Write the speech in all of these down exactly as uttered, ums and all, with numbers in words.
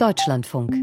Deutschlandfunk.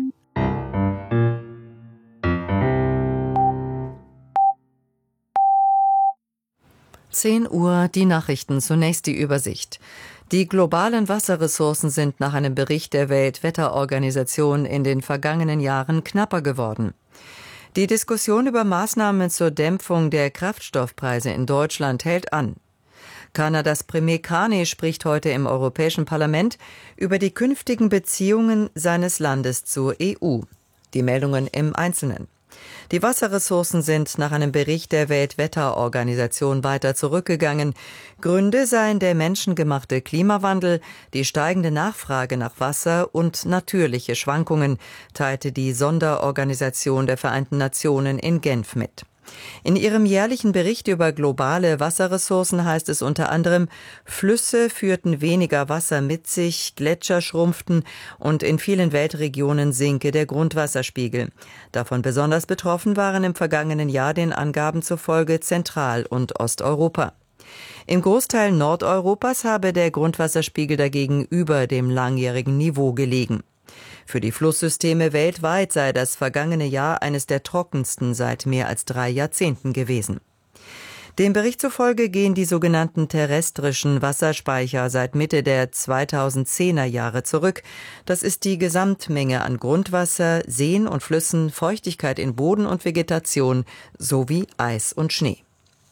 zehn Uhr, die Nachrichten, zunächst die Übersicht. Die globalen Wasserressourcen sind nach einem Bericht der Weltwetterorganisation in den vergangenen Jahren knapper geworden. Die Diskussion über Maßnahmen zur Dämpfung der Kraftstoffpreise in Deutschland hält an. Kanadas Premier Carney spricht heute im Europäischen Parlament über die künftigen Beziehungen seines Landes zur E U. Die Meldungen im Einzelnen. Die Wasserressourcen sind nach einem Bericht der Weltwetterorganisation weiter zurückgegangen. Gründe seien der menschengemachte Klimawandel, die steigende Nachfrage nach Wasser und natürliche Schwankungen, teilte die Sonderorganisation der Vereinten Nationen in Genf mit. In ihrem jährlichen Bericht über globale Wasserressourcen heißt es unter anderem, Flüsse führten weniger Wasser mit sich, Gletscher schrumpften und in vielen Weltregionen sinke der Grundwasserspiegel. Davon besonders betroffen waren im vergangenen Jahr den Angaben zufolge Zentral- und Osteuropa. Im Großteil Nordeuropas habe der Grundwasserspiegel dagegen über dem langjährigen Niveau gelegen. Für die Flusssysteme weltweit sei das vergangene Jahr eines der trockensten seit mehr als drei Jahrzehnten gewesen. Dem Bericht zufolge gehen die sogenannten terrestrischen Wasserspeicher seit Mitte der zweitausendzehner Jahre zurück. Das ist die Gesamtmenge an Grundwasser, Seen und Flüssen, Feuchtigkeit in Boden und Vegetation sowie Eis und Schnee.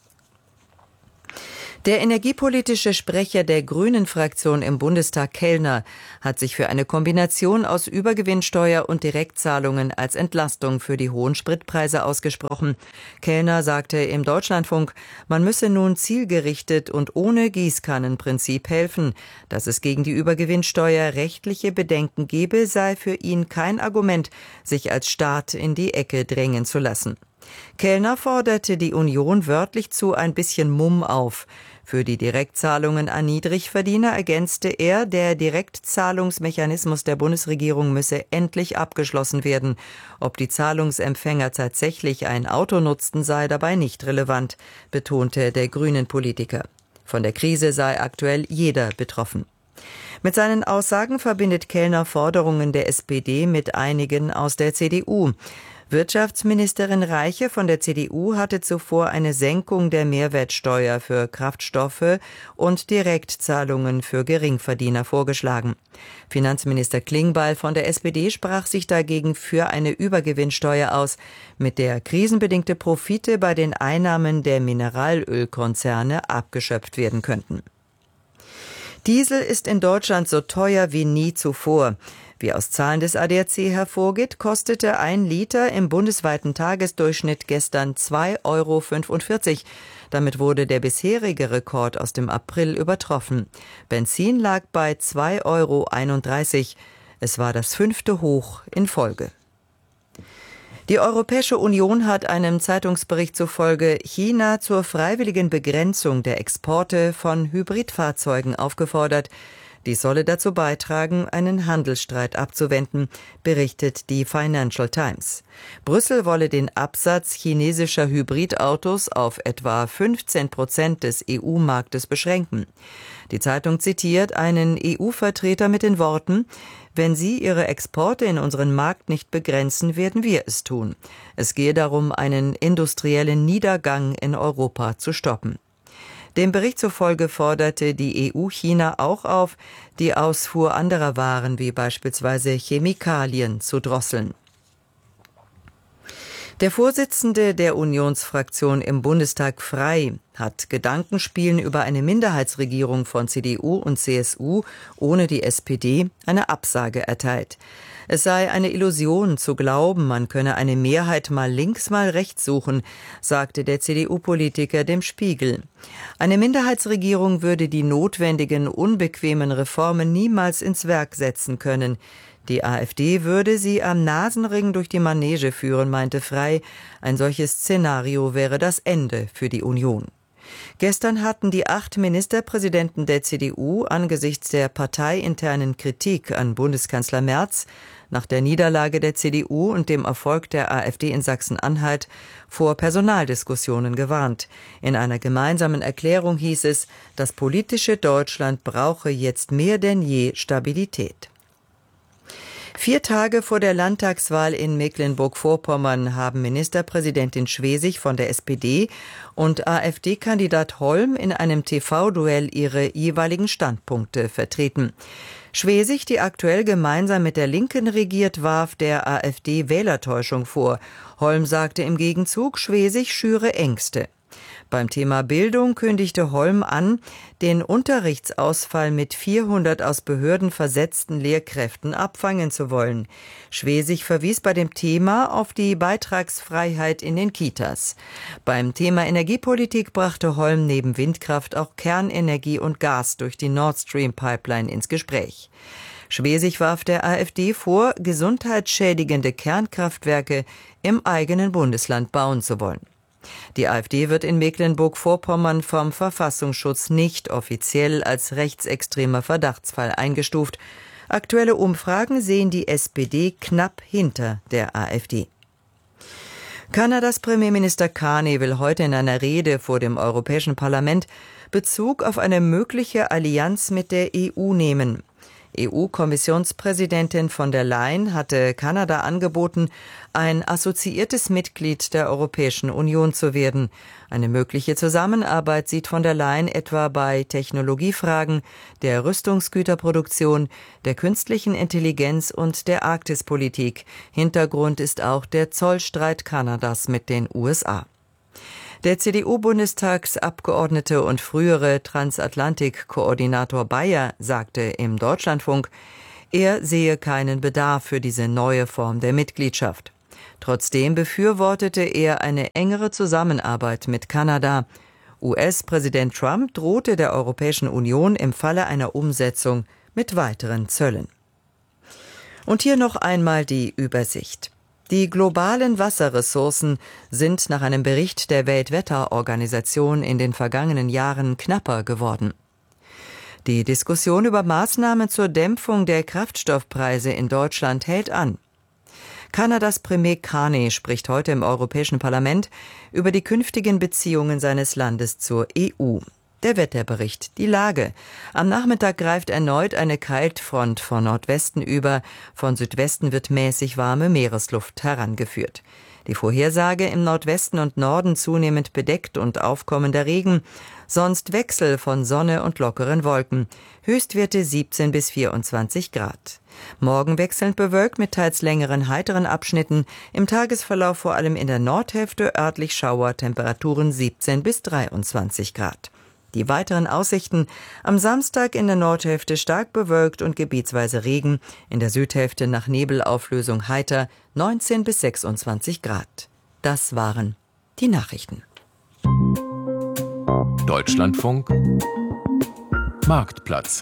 Der energiepolitische Sprecher der Grünen-Fraktion im Bundestag, Kellner, hat sich für eine Kombination aus Übergewinnsteuer und Direktzahlungen als Entlastung für die hohen Spritpreise ausgesprochen. Kellner sagte im Deutschlandfunk, man müsse nun zielgerichtet und ohne Gießkannenprinzip helfen. Dass es gegen die Übergewinnsteuer rechtliche Bedenken gebe, sei für ihn kein Argument, sich als Staat in die Ecke drängen zu lassen. Kellner forderte die Union wörtlich zu ein bisschen Mumm auf. Für die Direktzahlungen an Niedrigverdiener ergänzte er, der Direktzahlungsmechanismus der Bundesregierung müsse endlich abgeschlossen werden. Ob die Zahlungsempfänger tatsächlich ein Auto nutzten, sei dabei nicht relevant, betonte der Grünen-Politiker. Von der Krise sei aktuell jeder betroffen. Mit seinen Aussagen verbindet Kellner Forderungen der S P D mit einigen aus der C D U. Wirtschaftsministerin Reiche von der C D U hatte zuvor eine Senkung der Mehrwertsteuer für Kraftstoffe und Direktzahlungen für Geringverdiener vorgeschlagen. Finanzminister Klingbeil von der S P D sprach sich dagegen für eine Übergewinnsteuer aus, mit der krisenbedingte Profite bei den Einnahmen der Mineralölkonzerne abgeschöpft werden könnten. Diesel ist in Deutschland so teuer wie nie zuvor. Wie aus Zahlen des A D A C hervorgeht, kostete ein Liter im bundesweiten Tagesdurchschnitt gestern zwei Euro fünfundvierzig. Damit wurde der bisherige Rekord aus dem April übertroffen. Benzin lag bei zwei Euro einunddreißig. Es war das fünfte Hoch in Folge. Die Europäische Union hat einem Zeitungsbericht zufolge China zur freiwilligen Begrenzung der Exporte von Hybridfahrzeugen aufgefordert. Dies solle dazu beitragen, einen Handelsstreit abzuwenden, berichtet die Financial Times. Brüssel wolle den Absatz chinesischer Hybridautos auf etwa fünfzehn Prozent des E U-Marktes beschränken. Die Zeitung zitiert einen E U-Vertreter mit den Worten: Wenn Sie Ihre Exporte in unseren Markt nicht begrenzen, werden wir es tun. Es gehe darum, einen industriellen Niedergang in Europa zu stoppen. Dem Bericht zufolge forderte die E U China auch auf, die Ausfuhr anderer Waren wie beispielsweise Chemikalien zu drosseln. Der Vorsitzende der Unionsfraktion im Bundestag Frei hat Gedankenspielen über eine Minderheitsregierung von C D U und C S U ohne die S P D eine Absage erteilt. Es sei eine Illusion zu glauben, man könne eine Mehrheit mal links, mal rechts suchen, sagte der C D U-Politiker dem Spiegel. Eine Minderheitsregierung würde die notwendigen, unbequemen Reformen niemals ins Werk setzen können. Die AfD würde sie am Nasenring durch die Manege führen, meinte Frei. Ein solches Szenario wäre das Ende für die Union. Gestern hatten die acht Ministerpräsidenten der C D U angesichts der parteiinternen Kritik an Bundeskanzler Merz nach der Niederlage der C D U und dem Erfolg der AfD in Sachsen-Anhalt vor Personaldiskussionen gewarnt. In einer gemeinsamen Erklärung hieß es, das politische Deutschland brauche jetzt mehr denn je Stabilität. Vier Tage vor der Landtagswahl in Mecklenburg-Vorpommern haben Ministerpräsidentin Schwesig von der S P D und AfD-Kandidat Holm in einem T V-Duell ihre jeweiligen Standpunkte vertreten. Schwesig, die aktuell gemeinsam mit der Linken regiert, warf der AfD Wählertäuschung vor. Holm sagte im Gegenzug, Schwesig schüre Ängste. Beim Thema Bildung kündigte Holm an, den Unterrichtsausfall mit vierhundert aus Behörden versetzten Lehrkräften abfangen zu wollen. Schwesig verwies bei dem Thema auf die Beitragsfreiheit in den Kitas. Beim Thema Energiepolitik brachte Holm neben Windkraft auch Kernenergie und Gas durch die Nord Stream Pipeline ins Gespräch. Schwesig warf der AfD vor, gesundheitsschädigende Kernkraftwerke im eigenen Bundesland bauen zu wollen. Die AfD wird in Mecklenburg-Vorpommern vom Verfassungsschutz nicht offiziell als rechtsextremer Verdachtsfall eingestuft. Aktuelle Umfragen sehen die S P D knapp hinter der AfD. Kanadas Premierminister Carney will heute in einer Rede vor dem Europäischen Parlament Bezug auf eine mögliche Allianz mit der E U nehmen. E U-Kommissionspräsidentin von der Leyen hatte Kanada angeboten, ein assoziiertes Mitglied der Europäischen Union zu werden. Eine mögliche Zusammenarbeit sieht von der Leyen etwa bei Technologiefragen, der Rüstungsgüterproduktion, der künstlichen Intelligenz und der Arktispolitik. Hintergrund ist auch der Zollstreit Kanadas mit den U S A. Der C D U-Bundestagsabgeordnete und frühere Transatlantik-Koordinator Bayer sagte im Deutschlandfunk, er sehe keinen Bedarf für diese neue Form der Mitgliedschaft. Trotzdem befürwortete er eine engere Zusammenarbeit mit Kanada. U S-Präsident Trump drohte der Europäischen Union im Falle einer Umsetzung mit weiteren Zöllen. Und hier noch einmal die Übersicht. Die globalen Wasserressourcen sind nach einem Bericht der Weltwetterorganisation in den vergangenen Jahren knapper geworden. Die Diskussion über Maßnahmen zur Dämpfung der Kraftstoffpreise in Deutschland hält an. Kanadas Premier Carney spricht heute im Europäischen Parlament über die künftigen Beziehungen seines Landes zur E U. Der Wetterbericht, die Lage. Am Nachmittag greift erneut eine Kaltfront von Nordwesten über. Von Südwesten wird mäßig warme Meeresluft herangeführt. Die Vorhersage im Nordwesten und Norden zunehmend bedeckt und aufkommender Regen. Sonst Wechsel von Sonne und lockeren Wolken. Höchstwerte siebzehn bis vierundzwanzig Grad. Morgen wechselnd bewölkt mit teils längeren heiteren Abschnitten. Im Tagesverlauf vor allem in der Nordhälfte örtlich Schauer, Temperaturen siebzehn bis dreiundzwanzig Grad. Die weiteren Aussichten: am Samstag in der Nordhälfte stark bewölkt und gebietsweise Regen, in der Südhälfte nach Nebelauflösung heiter, neunzehn bis sechsundzwanzig Grad. Das waren die Nachrichten. Deutschlandfunk Marktplatz.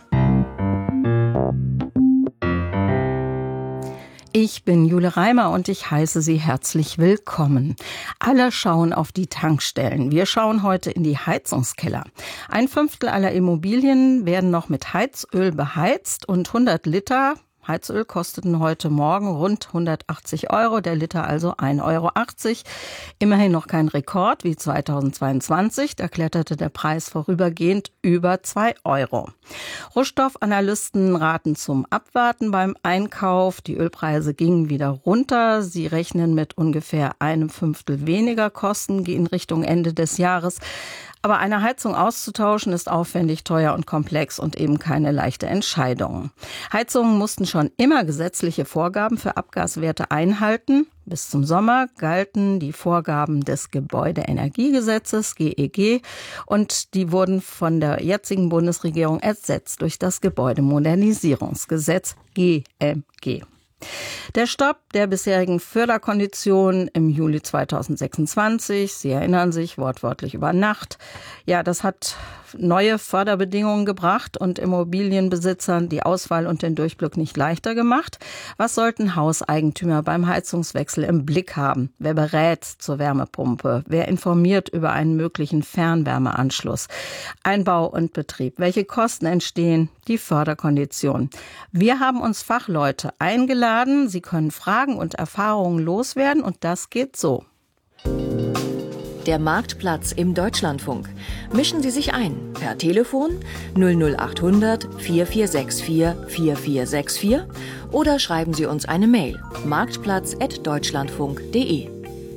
Ich bin Jule Reimer und ich heiße Sie herzlich willkommen. Alle schauen auf die Tankstellen. Wir schauen heute in die Heizungskeller. Ein Fünftel aller Immobilien werden noch mit Heizöl beheizt und hundert Liter Heizöl kosteten heute Morgen rund hundertachtzig Euro, der Liter also ein Euro achtzig. Immerhin noch kein Rekord wie zweitausendzweiundzwanzig, da kletterte der Preis vorübergehend über zwei Euro. Rohstoffanalysten raten zum Abwarten beim Einkauf. Die Ölpreise gingen wieder runter. Sie rechnen mit ungefähr einem Fünftel weniger Kosten in Richtung Ende des Jahres. Aber eine Heizung auszutauschen ist aufwendig, teuer und komplex und eben keine leichte Entscheidung. Heizungen mussten schon immer gesetzliche Vorgaben für Abgaswerte einhalten. Bis zum Sommer galten die Vorgaben des Gebäudeenergiegesetzes G E G und die wurden von der jetzigen Bundesregierung ersetzt durch das Gebäudemodernisierungsgesetz G M G. Der Stopp der bisherigen Förderkonditionen im Juli zweitausendsechsundzwanzig, Sie erinnern sich, wortwörtlich über Nacht, ja, das hat neue Förderbedingungen gebracht und Immobilienbesitzern die Auswahl und den Durchblick nicht leichter gemacht. Was sollten Hauseigentümer beim Heizungswechsel im Blick haben? Wer berät zur Wärmepumpe? Wer informiert über einen möglichen Fernwärmeanschluss? Einbau und Betrieb. Welche Kosten entstehen? Die Förderkonditionen. Wir haben uns Fachleute eingeladen. Sie können Fragen und Erfahrungen loswerden und das geht so. der Marktplatz im Deutschlandfunk. Mischen Sie sich ein per Telefon null null achthundert vier vier sechs vier vier vier sechs vier oder schreiben Sie uns eine Mail marktplatz at deutschlandfunk punkt de.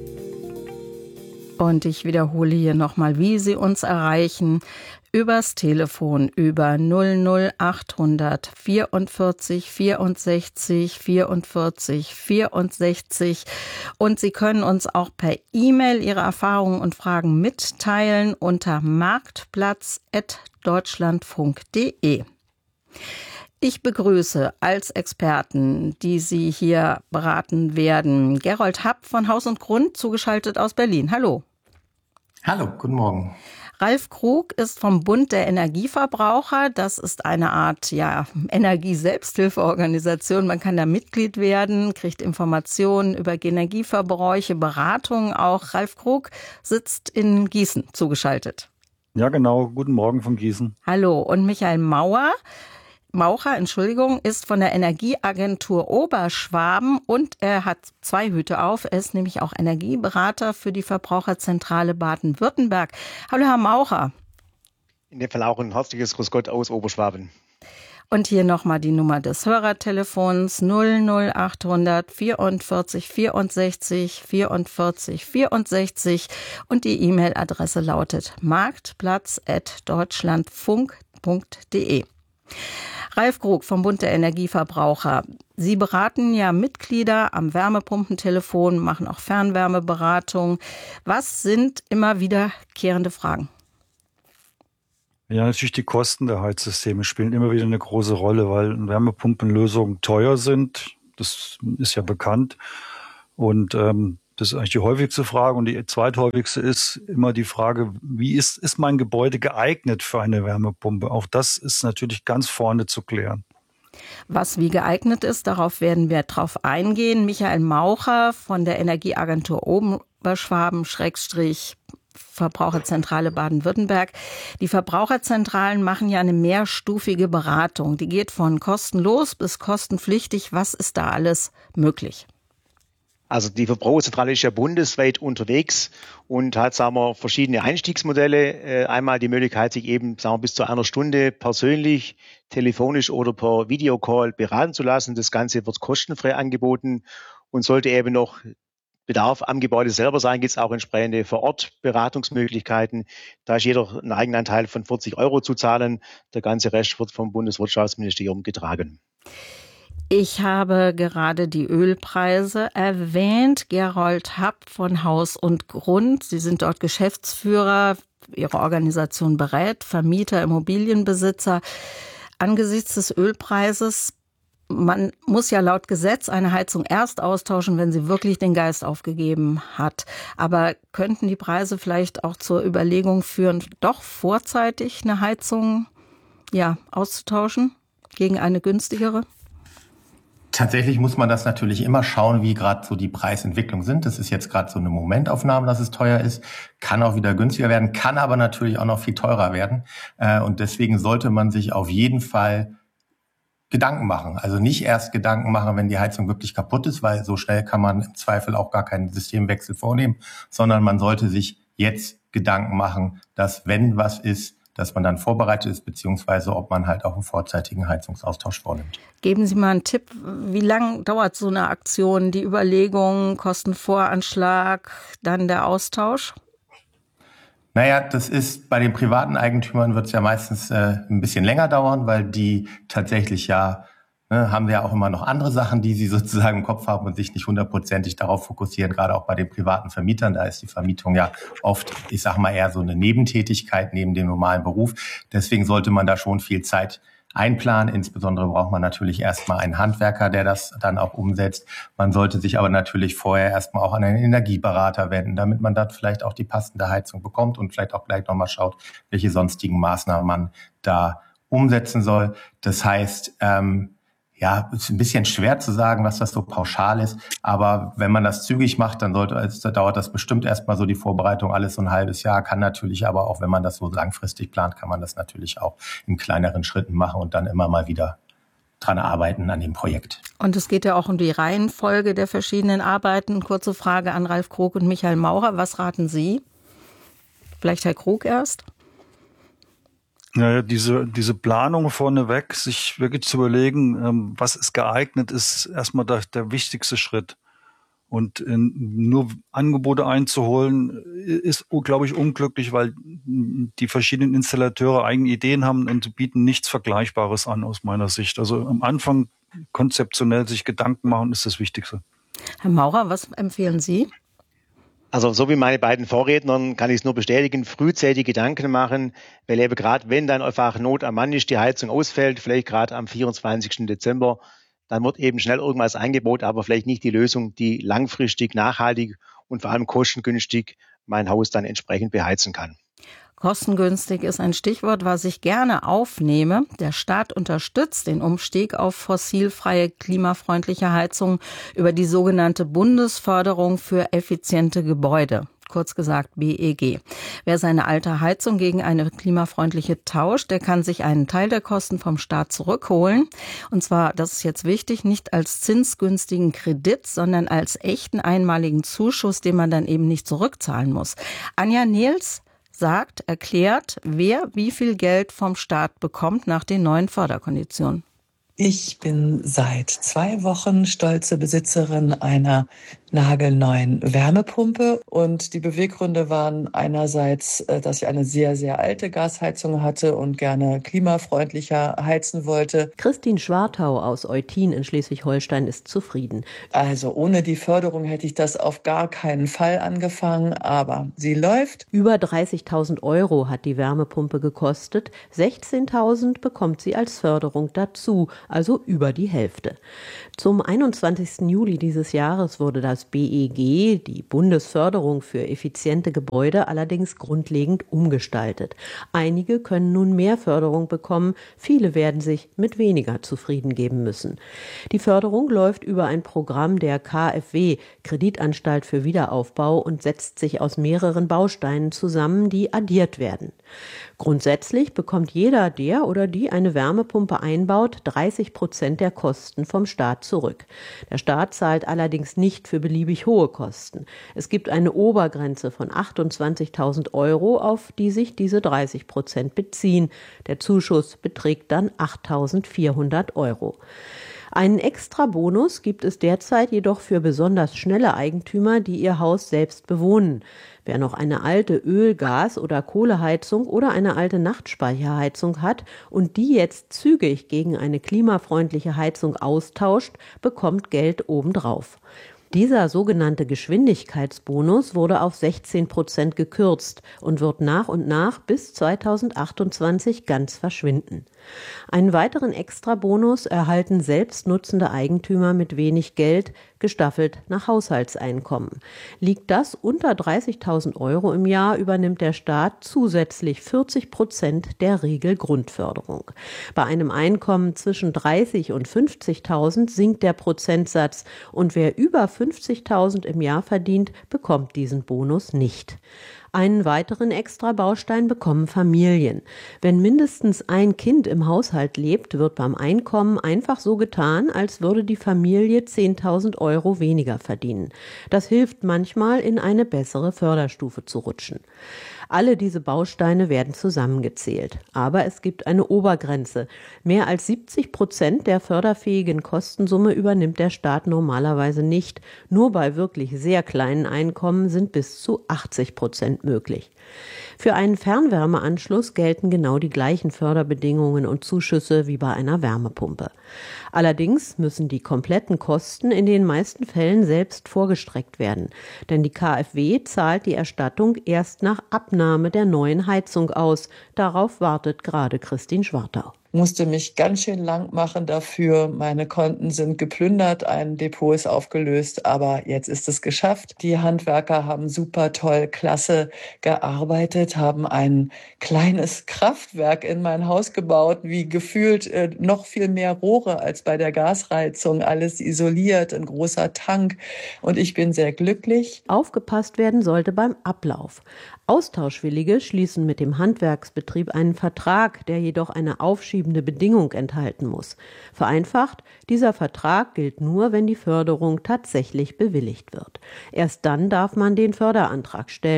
Und ich wiederhole hier nochmal, wie Sie uns erreichen. Übers Telefon über null null achthundert vierundvierzig vierundsechzig vierundvierzig vierundsechzig. Und Sie können uns auch per E-Mail Ihre Erfahrungen und Fragen mitteilen unter marktplatz at deutschlandfunk punkt de. Ich begrüße als Experten, die Sie hier beraten werden, Gerold Happ von Haus und Grund, zugeschaltet aus Berlin. Hallo. Hallo, guten Morgen. Ralf Krug ist vom Bund der Energieverbraucher. Das ist eine Art ja, Energie-Selbsthilfeorganisation. Man kann da Mitglied werden, kriegt Informationen über Energieverbräuche, Beratungen auch. Ralf Krug sitzt in Gießen zugeschaltet. Ja, genau. Guten Morgen von Gießen. Hallo. Und Michael Mauer. Maucher, Entschuldigung, ist von der Energieagentur Oberschwaben und er hat zwei Hüte auf. Er ist nämlich auch Energieberater für die Verbraucherzentrale Baden-Württemberg. Hallo, Herr Maucher. In dem Fall auch ein herzliches Grüß Gott aus Oberschwaben. Und hier nochmal die Nummer des Hörertelefons null null achthundert vierundvierzig vierundsechzig vierundvierzig vierundsechzig und die E-Mail-Adresse lautet marktplatz at deutschlandfunk punkt de. Ralf Krug vom Bund der Energieverbraucher. Sie beraten ja Mitglieder am Wärmepumpentelefon, machen auch Fernwärmeberatung. Was sind immer wiederkehrende Fragen? Ja, natürlich die Kosten der Heizsysteme spielen immer wieder eine große Rolle, weil Wärmepumpenlösungen teuer sind. Das ist ja bekannt. Und ähm, das ist eigentlich die häufigste Frage. Und die zweithäufigste ist immer die Frage, wie ist, ist mein Gebäude geeignet für eine Wärmepumpe? Auch das ist natürlich ganz vorne zu klären. Was wie geeignet ist, darauf werden wir drauf eingehen. Michael Maucher von der Energieagentur Oberschwaben, Schrägstrich Verbraucherzentrale Baden-Württemberg. Die Verbraucherzentralen machen ja eine mehrstufige Beratung. Die geht von kostenlos bis kostenpflichtig. Was ist da alles möglich? Also die Verbraucherzentrale ist ja bundesweit unterwegs und hat, sagen wir, verschiedene Einstiegsmodelle. Einmal die Möglichkeit, sich eben, sagen wir, bis zu einer Stunde persönlich, telefonisch oder per Videocall beraten zu lassen. Das Ganze wird kostenfrei angeboten und sollte eben noch Bedarf am Gebäude selber sein, gibt es auch entsprechende Vor-Ort-Beratungsmöglichkeiten. Da ist jeder einen Eigenanteil von vierzig Euro zu zahlen. Der ganze Rest wird vom Bundeswirtschaftsministerium getragen. Ich habe gerade die Ölpreise erwähnt. Gerold Happ von Haus und Grund. Sie sind dort Geschäftsführer. Ihre Organisation berät Vermieter, Immobilienbesitzer. Angesichts des Ölpreises, man muss ja laut Gesetz eine Heizung erst austauschen, wenn sie wirklich den Geist aufgegeben hat. Aber könnten die Preise vielleicht auch zur Überlegung führen, doch vorzeitig eine Heizung ja, auszutauschen gegen eine günstigere? Tatsächlich muss man das natürlich immer schauen, wie gerade so die Preisentwicklung sind. Das ist jetzt gerade so eine Momentaufnahme, dass es teuer ist, kann auch wieder günstiger werden, kann aber natürlich auch noch viel teurer werden. Und deswegen sollte man sich auf jeden Fall Gedanken machen. Also nicht erst Gedanken machen, wenn die Heizung wirklich kaputt ist, weil so schnell kann man im Zweifel auch gar keinen Systemwechsel vornehmen, sondern man sollte sich jetzt Gedanken machen, dass wenn was ist, dass man dann vorbereitet ist, beziehungsweise ob man halt auch einen vorzeitigen Heizungsaustausch vornimmt. Geben Sie mal einen Tipp, wie lange dauert so eine Aktion, die Überlegung, Kostenvoranschlag, dann der Austausch? Naja, das ist, bei den privaten Eigentümern wird es ja meistens äh, ein bisschen länger dauern, weil die tatsächlich ja, ne, haben ja auch immer noch andere Sachen, die sie sozusagen im Kopf haben und sich nicht hundertprozentig darauf fokussieren, gerade auch bei den privaten Vermietern. Da ist die Vermietung ja oft, ich sag mal, eher so eine Nebentätigkeit neben dem normalen Beruf. Deswegen sollte man da schon viel Zeit einplanen. Insbesondere braucht man natürlich erstmal einen Handwerker, der das dann auch umsetzt. Man sollte sich aber natürlich vorher erstmal auch an einen Energieberater wenden, damit man dann vielleicht auch die passende Heizung bekommt und vielleicht auch gleich nochmal schaut, welche sonstigen Maßnahmen man da umsetzen soll. Das heißt, ähm, ja, ist ein bisschen schwer zu sagen, was das so pauschal ist. Aber wenn man das zügig macht, dann sollte, also dauert das bestimmt erstmal so die Vorbereitung alles so ein halbes Jahr. Kann natürlich aber auch, wenn man das so langfristig plant, kann man das natürlich auch in kleineren Schritten machen und dann immer mal wieder dran arbeiten an dem Projekt. Und es geht ja auch um die Reihenfolge der verschiedenen Arbeiten. Kurze Frage an Ralf Krug und Michael Maurer. Was raten Sie? Vielleicht Herr Krug erst? Naja, diese, diese Planung vorneweg, sich wirklich zu überlegen, ähm, was ist geeignet, ist erstmal der, der wichtigste Schritt. Und äh, nur Angebote einzuholen, ist, glaube ich, unglücklich, weil die verschiedenen Installateure eigene Ideen haben und bieten nichts Vergleichbares an aus meiner Sicht. Also am Anfang konzeptionell sich Gedanken machen, ist das Wichtigste. Herr Maurer, was empfehlen Sie? Also so wie meine beiden Vorrednern kann ich es nur bestätigen, frühzeitig Gedanken machen, weil eben gerade wenn dann einfach Not am Mann ist, die Heizung ausfällt, vielleicht gerade am vierundzwanzigsten Dezember, dann wird eben schnell irgendwas eingebaut, aber vielleicht nicht die Lösung, die langfristig, nachhaltig und vor allem kostengünstig mein Haus dann entsprechend beheizen kann. Kostengünstig ist ein Stichwort, was ich gerne aufnehme. Der Staat unterstützt den Umstieg auf fossilfreie, klimafreundliche Heizung über die sogenannte Bundesförderung für effiziente Gebäude. Kurz gesagt B E G. Wer seine alte Heizung gegen eine klimafreundliche tauscht, der kann sich einen Teil der Kosten vom Staat zurückholen. Und zwar, das ist jetzt wichtig, nicht als zinsgünstigen Kredit, sondern als echten einmaligen Zuschuss, den man dann eben nicht zurückzahlen muss. Anja Nehls sagt, erklärt, wer wie viel Geld vom Staat bekommt nach den neuen Förderkonditionen. Ich bin seit zwei Wochen stolze Besitzerin einer nagelneuen Wärmepumpe und die Beweggründe waren einerseits, dass ich eine sehr, sehr alte Gasheizung hatte und gerne klimafreundlicher heizen wollte. Christine Schwartau aus Eutin in Schleswig-Holstein ist zufrieden. Also ohne die Förderung hätte ich das auf gar keinen Fall angefangen, aber sie läuft. Über dreißigtausend Euro hat die Wärmepumpe gekostet, sechzehntausend bekommt sie als Förderung dazu, also über die Hälfte. Zum einundzwanzigsten Juli dieses Jahres wurde das B E G, die Bundesförderung für effiziente Gebäude, allerdings grundlegend umgestaltet. Einige können nun mehr Förderung bekommen, viele werden sich mit weniger zufrieden geben müssen. Die Förderung läuft über ein Programm der K f W, Kreditanstalt für Wiederaufbau, und setzt sich aus mehreren Bausteinen zusammen, die addiert werden. Grundsätzlich bekommt jeder, der oder die eine Wärmepumpe einbaut, dreißig Prozent der Kosten vom Staat zurück. Der Staat zahlt allerdings nicht für beliebig hohe Kosten. Es gibt eine Obergrenze von achtundzwanzigtausend Euro, auf die sich diese dreißig Prozent beziehen. Der Zuschuss beträgt dann achttausendvierhundert Euro. Einen Extra-Bonus gibt es derzeit jedoch für besonders schnelle Eigentümer, die ihr Haus selbst bewohnen. Wer noch eine alte Öl-, Gas- oder Kohleheizung oder eine alte Nachtspeicherheizung hat und die jetzt zügig gegen eine klimafreundliche Heizung austauscht, bekommt Geld obendrauf. Dieser sogenannte Geschwindigkeitsbonus wurde auf sechzehn Prozent gekürzt und wird nach und nach bis zweitausendachtundzwanzig ganz verschwinden. Einen weiteren Extrabonus erhalten selbstnutzende Eigentümer mit wenig Geld, gestaffelt nach Haushaltseinkommen. Liegt das unter dreißigtausend Euro im Jahr, übernimmt der Staat zusätzlich vierzig Prozent der Regelgrundförderung. Bei einem Einkommen zwischen dreißig und fünfzigtausend sinkt der Prozentsatz und wer über fünfzigtausend im Jahr verdient, bekommt diesen Bonus nicht. Einen weiteren Extrabaustein bekommen Familien. Wenn mindestens ein Kind im Haushalt lebt, wird beim Einkommen einfach so getan, als würde die Familie zehntausend Euro weniger verdienen. Das hilft manchmal, in eine bessere Förderstufe zu rutschen. Alle diese Bausteine werden zusammengezählt. Aber es gibt eine Obergrenze. Mehr als siebzig Prozent der förderfähigen Kostensumme übernimmt der Staat normalerweise nicht. Nur bei wirklich sehr kleinen Einkommen sind bis zu achtzig Prozent möglich. Für einen Fernwärmeanschluss gelten genau die gleichen Förderbedingungen und Zuschüsse wie bei einer Wärmepumpe. Allerdings müssen die kompletten Kosten in den meisten Fällen selbst vorgestreckt werden. Denn die K f W zahlt die Erstattung erst nach Abnahme der neuen Heizung aus. Darauf wartet gerade Christine Schwartau. Musste mich ganz schön lang machen dafür. Meine Konten sind geplündert, ein Depot ist aufgelöst, aber jetzt ist es geschafft. Die Handwerker haben super toll, klasse gearbeitet, haben ein kleines Kraftwerk in mein Haus gebaut, wie gefühlt äh, noch viel mehr Rohre als bei der Gasheizung, alles isoliert, ein großer Tank und ich bin sehr glücklich. Aufgepasst werden sollte beim Ablauf. Austauschwillige schließen mit dem Handwerksbetrieb einen Vertrag, der jedoch eine aufschiebende Bedingung enthalten muss. Vereinfacht, dieser Vertrag gilt nur, wenn die Förderung tatsächlich bewilligt wird. Erst dann darf man den Förderantrag stellen.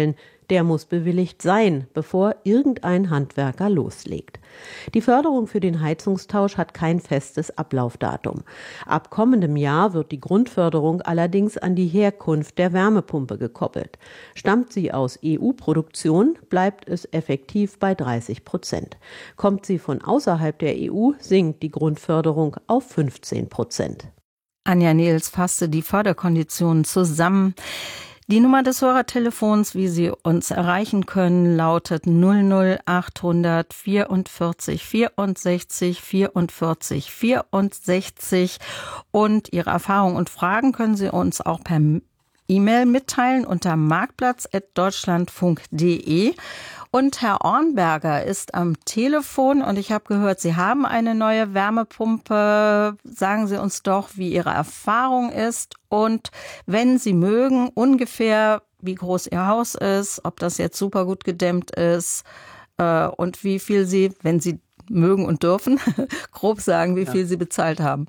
Der muss bewilligt sein, bevor irgendein Handwerker loslegt. Die Förderung für den Heizungstausch hat kein festes Ablaufdatum. Ab kommendem Jahr wird die Grundförderung allerdings an die Herkunft der Wärmepumpe gekoppelt. Stammt sie aus E U-Produktion, bleibt es effektiv bei dreißig Prozent. Kommt sie von außerhalb der E U, sinkt die Grundförderung auf fünfzehn Prozent. Anja Nehls fasste die Förderkonditionen zusammen. Die Nummer des Hörertelefons, wie Sie uns erreichen können, lautet null null achthundert vierundvierzig vierundsechzig vierundvierzig vierundsechzig und Ihre Erfahrungen und Fragen können Sie uns auch per E-Mail mitteilen unter marktplatz at deutschlandfunk punkt de. Und Herr Ornberger ist am Telefon und ich habe gehört, Sie haben eine neue Wärmepumpe. Sagen Sie uns doch, wie Ihre Erfahrung ist und wenn Sie mögen, ungefähr wie groß Ihr Haus ist, ob das jetzt super gut gedämmt ist äh, und wie viel Sie, wenn Sie mögen und dürfen, grob sagen, wie viel ja. Sie bezahlt haben.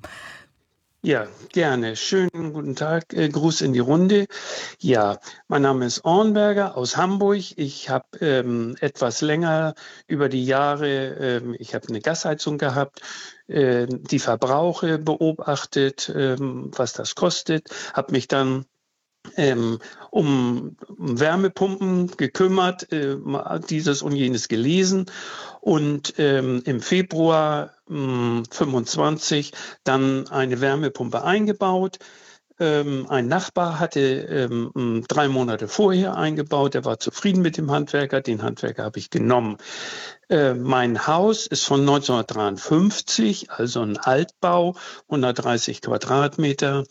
Ja, gerne. Schönen guten Tag. Äh, Gruß in die Runde. Ja, mein Name ist Ornberger aus Hamburg. Ich habe ähm, etwas länger über die Jahre, ähm, ich habe eine Gasheizung gehabt, äh, die Verbrauche beobachtet, ähm, was das kostet, habe mich dann Ähm, um, um Wärmepumpen gekümmert, äh, dieses und jenes gelesen und ähm, im Februar ähm, fünfundzwanzig dann eine Wärmepumpe eingebaut. Ähm, ein Nachbar hatte ähm, drei Monate vorher eingebaut, der war zufrieden mit dem Handwerker, den Handwerker habe ich genommen. Äh, mein Haus ist von neunzehnhundertdreiundfünfzig, also ein Altbau, hundertdreißig Quadratmeter.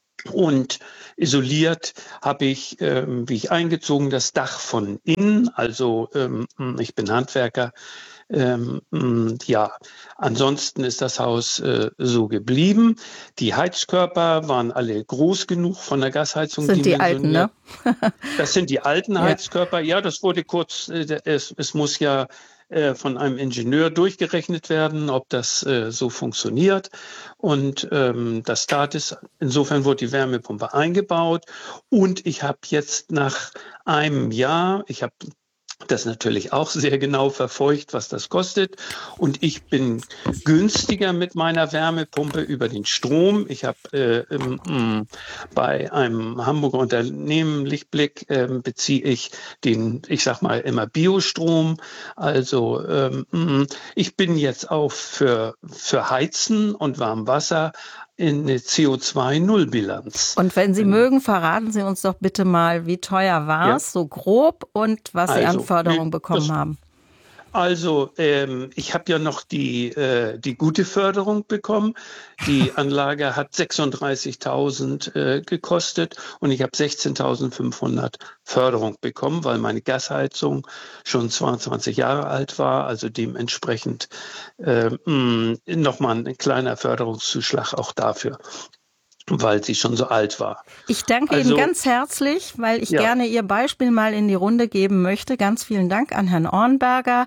Und isoliert habe ich, ähm, wie ich eingezogen, das Dach von innen. Also ähm, ich bin Handwerker. Ähm, ja, ansonsten ist das Haus äh, so geblieben. Die Heizkörper waren alle groß genug von der Gasheizung. Das sind die alten, ne? Das sind die alten Heizkörper. Ja, das wurde kurz, äh, es, es muss ja von einem Ingenieur durchgerechnet werden, ob das äh, so funktioniert. Und ähm, das Start ist, insofern wurde die Wärmepumpe eingebaut. Und ich habe jetzt nach einem Jahr, ich habe das natürlich auch sehr genau verfolgt, was das kostet. Und ich bin günstiger mit meiner Wärmepumpe über den Strom. Ich habe äh, ähm, bei einem Hamburger Unternehmen, Lichtblick, äh, beziehe ich den, ich sag mal, immer Biostrom. Also ähm, ich bin jetzt auch für, für Heizen und Warmwasser in eine C O zwei Null Bilanz. Und wenn Sie ähm, mögen, verraten Sie uns doch bitte mal, wie teuer war es, ja. so grob, und was also, Sie an Förderung bekommen das, haben. Also ähm, ich habe ja noch die, äh, die gute Förderung bekommen. Die Anlage hat sechsunddreißigtausend äh, gekostet und ich habe sechzehntausendfünfhundert Förderung bekommen, weil meine Gasheizung schon zweiundzwanzig Jahre alt war. Also dementsprechend äh, nochmal ein kleiner Förderungszuschlag auch dafür, weil sie schon so alt war. Ich danke also, Ihnen ganz herzlich, weil ich ja. gerne Ihr Beispiel mal in die Runde geben möchte. Ganz vielen Dank an Herrn Ornberger.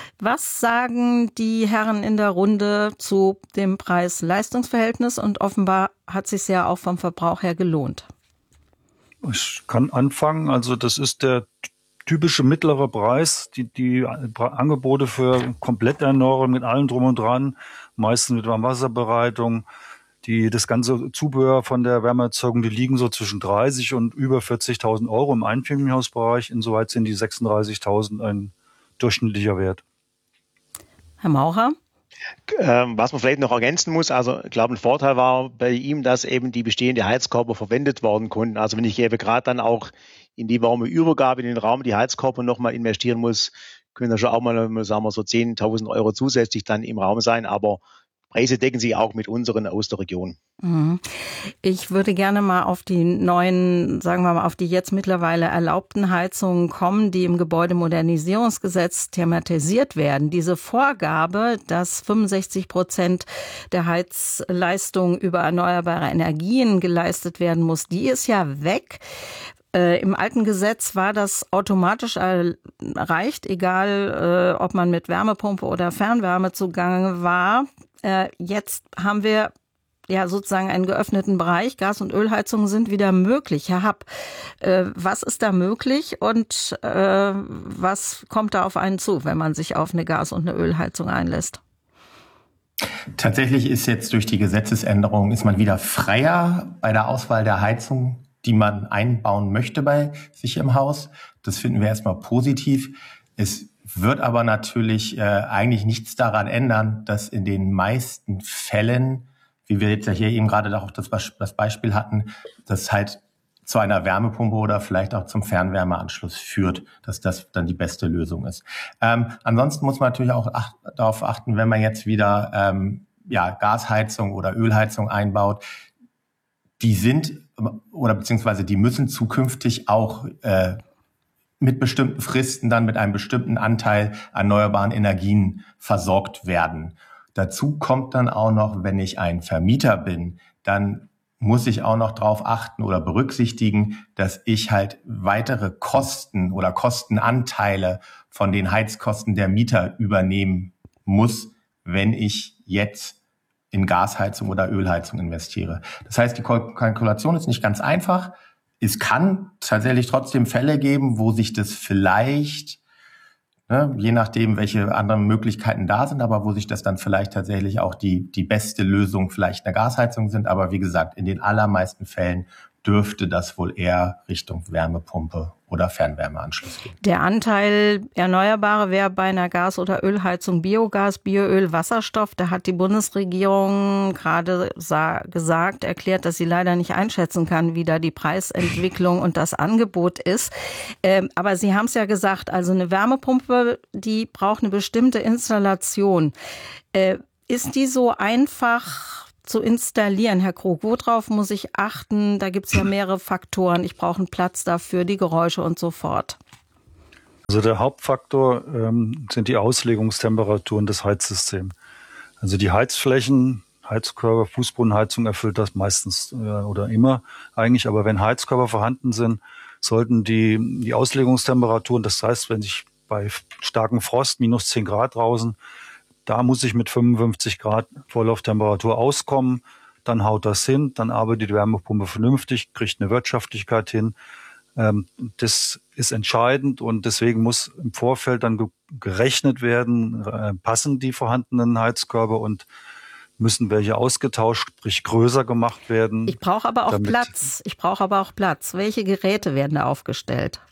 Was sagen die Herren in der Runde zu dem Preis-Leistungs-Verhältnis? Und offenbar hat es sich ja auch vom Verbrauch her gelohnt. Ich kann anfangen. Also das ist der typische mittlere Preis. Die, die Angebote für Kompletterneuerung mit allem drum und dran, meistens mit Warmwasserbereitung. Die, das ganze Zubehör von der Wärmeerzeugung, die liegen so zwischen dreißig und über vierzigtausend Euro im Einfamilienhausbereich. Insoweit sind die sechsunddreißigtausend ein durchschnittlicher Wert. Herr Maurer? Ähm, was man vielleicht noch ergänzen muss, also ich glaube, ein Vorteil war bei ihm, dass eben die bestehenden Heizkörper verwendet werden konnten. Also wenn ich eben gerade dann auch in die warme Übergabe in den Raum die Heizkörper nochmal investieren muss, können da schon auch mal, sagen wir so, zehntausend Euro zusätzlich dann im Raum sein, aber Preise decken sich auch mit unseren aus der Region. Ich würde gerne mal auf die neuen, sagen wir mal, auf die jetzt mittlerweile erlaubten Heizungen kommen, die im Gebäudemodernisierungsgesetz thematisiert werden. Diese Vorgabe, dass fünfundsechzig Prozent der Heizleistung über erneuerbare Energien geleistet werden muss, die ist ja weg. Äh, Im alten Gesetz war das automatisch erreicht, egal äh, ob man mit Wärmepumpe oder Fernwärme zugange war. Äh, jetzt haben wir ja sozusagen einen geöffneten Bereich. Gas- und Ölheizungen sind wieder möglich. Herr Happ, äh, was ist da möglich und äh, was kommt da auf einen zu, wenn man sich auf eine Gas- und eine Ölheizung einlässt? Tatsächlich ist jetzt durch die Gesetzesänderung ist man wieder freier bei der Auswahl der Heizung, die man einbauen möchte bei sich im Haus. Das finden wir erstmal positiv. Es wird aber natürlich äh, eigentlich nichts daran ändern, dass in den meisten Fällen, wie wir jetzt ja hier eben gerade auch das, das Beispiel hatten, dass halt zu einer Wärmepumpe oder vielleicht auch zum Fernwärmeanschluss führt, dass das dann die beste Lösung ist. Ähm, ansonsten muss man natürlich auch ach, darauf achten, wenn man jetzt wieder ähm, ja, Gasheizung oder Ölheizung einbaut, die sind oder beziehungsweise die müssen zukünftig auch äh, mit bestimmten Fristen dann mit einem bestimmten Anteil erneuerbaren Energien versorgt werden. Dazu kommt dann auch noch, wenn ich ein Vermieter bin, dann muss ich auch noch darauf achten oder berücksichtigen, dass ich halt weitere Kosten oder Kostenanteile von den Heizkosten der Mieter übernehmen muss, wenn ich jetzt in Gasheizung oder Ölheizung investiere. Das heißt, die Kalkulation ist nicht ganz einfach. Es kann tatsächlich trotzdem Fälle geben, wo sich das vielleicht, ne, je nachdem, welche anderen Möglichkeiten da sind, aber wo sich das dann vielleicht tatsächlich auch die, die beste Lösung vielleicht eine Gasheizung sind. Aber wie gesagt, in den allermeisten Fällen dürfte das wohl eher Richtung Wärmepumpe oder Fernwärmeanschluss gehen. Der Anteil Erneuerbare wäre bei einer Gas- oder Ölheizung Biogas, Bioöl, Wasserstoff. Da hat die Bundesregierung gerade sa- gesagt, erklärt, dass sie leider nicht einschätzen kann, wie da die Preisentwicklung und das Angebot ist. Ähm, aber Sie haben es ja gesagt, also eine Wärmepumpe, die braucht eine bestimmte Installation. Äh, ist die so einfach zu installieren, Herr Krug? Worauf muss ich achten? Da gibt es ja mehrere Faktoren. Ich brauche einen Platz dafür, die Geräusche und so fort. Also der Hauptfaktor ähm, sind die Auslegungstemperaturen des Heizsystems. Also die Heizflächen, Heizkörper, Fußbodenheizung erfüllt das meistens äh, oder immer eigentlich. Aber wenn Heizkörper vorhanden sind, sollten die, die Auslegungstemperaturen, das heißt, wenn ich bei starkem Frost, minus zehn Grad draußen, da muss ich mit fünfundfünfzig Grad Vorlauftemperatur auskommen. Dann haut das hin, dann arbeitet die Wärmepumpe vernünftig, kriegt eine Wirtschaftlichkeit hin. Ähm, das ist entscheidend und deswegen muss im Vorfeld dann ge- gerechnet werden, äh, passen die vorhandenen Heizkörper und müssen welche ausgetauscht, sprich größer gemacht werden. Ich brauche aber auch Platz. Ich brauche aber auch Platz. Welche Geräte werden da aufgestellt?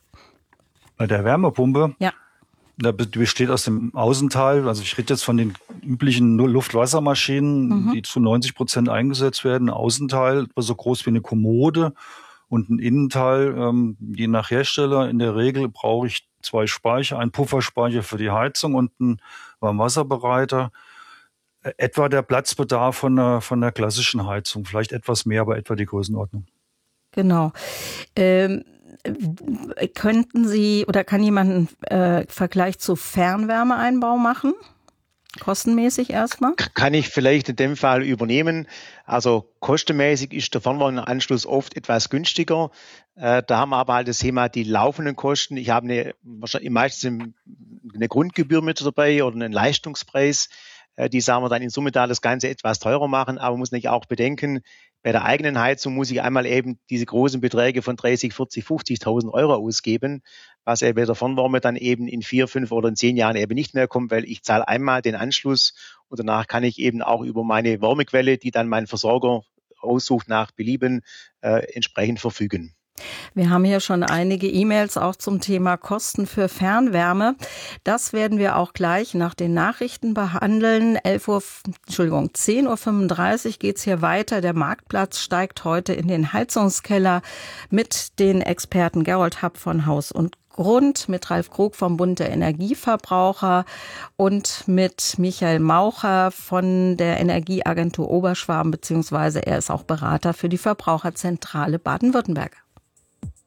Bei der Wärmepumpe? Ja. Die besteht aus dem Außenteil, also ich rede jetzt von den üblichen Luft-Wasser-Maschinen, mhm. die zu neunzig Prozent eingesetzt werden. Ein Außenteil so groß wie eine Kommode und ein Innenteil, ähm, je nach Hersteller. In der Regel brauche ich zwei Speicher, einen Pufferspeicher für die Heizung und einen Warmwasserbereiter. Etwa der Platzbedarf von der, von der klassischen Heizung, vielleicht etwas mehr, aber etwa die Größenordnung. Genau. Ähm Könnten Sie oder kann jemand einen äh, Vergleich zu Fernwärmeeinbau machen? Kostenmäßig erstmal? Kann ich vielleicht in dem Fall übernehmen. Also kostenmäßig ist der Fernwärmeanschluss oft etwas günstiger. Äh, da haben wir aber halt das Thema die laufenden Kosten. Ich habe eine, wahrscheinlich meistens eine Grundgebühr mit dabei oder einen Leistungspreis. Äh, die sagen wir dann in Summe da das Ganze etwas teurer machen. Aber man muss natürlich auch bedenken, bei der eigenen Heizung muss ich einmal eben diese großen Beträge von dreißig, vierzig, fünfzigtausend Euro ausgeben, was eben bei der Fernwärme dann eben in vier, fünf oder in zehn Jahren eben nicht mehr kommt, weil ich zahle einmal den Anschluss und danach kann ich eben auch über meine Wärmequelle, die dann mein Versorger aussucht, nach Belieben äh, entsprechend verfügen. Wir haben hier schon einige E-Mails auch zum Thema Kosten für Fernwärme. Das werden wir auch gleich nach den Nachrichten behandeln. elf Uhr, Entschuldigung, zehn Uhr fünfunddreißig geht's hier weiter. Der Marktplatz steigt heute in den Heizungskeller mit den Experten Gerold Happ von Haus und Grund, mit Ralf Krug vom Bund der Energieverbraucher und mit Michael Maucher von der Energieagentur Oberschwaben, beziehungsweise er ist auch Berater für die Verbraucherzentrale Baden-Württemberg.